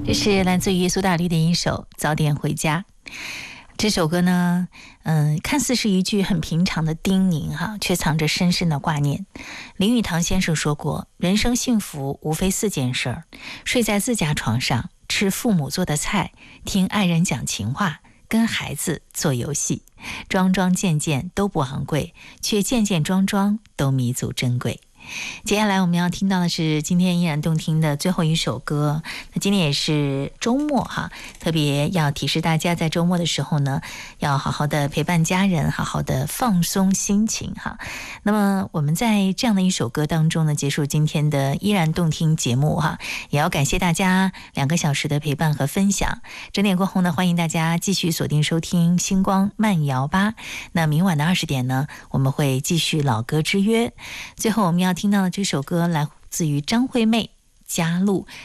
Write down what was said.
这是来自于苏打绿的一首《早点回家》。这首歌呢，看似是一句很平常的叮咛哈，却藏着深深的挂念。林语堂先生说过，人生幸福无非4件事儿：睡在自家床上，吃父母做的菜，听爱人讲情话，跟孩子做游戏。桩桩件件都不昂贵，却件件桩桩都弥足珍贵。接下来我们要听到的是今天依然动听的最后一首歌。那今天也是周末哈，特别要提示大家，在周末的时候呢，要好好的陪伴家人，好好的放松心情哈。那么我们在这样的一首歌当中呢，结束今天的依然动听节目哈，也要感谢大家2个小时的陪伴和分享。整点过后呢，欢迎大家继续锁定收听星光慢摇吧。那明晚的20点呢，我们会继续老歌之约。最后我们要听到的这首歌来自于张惠妹、嘉璐，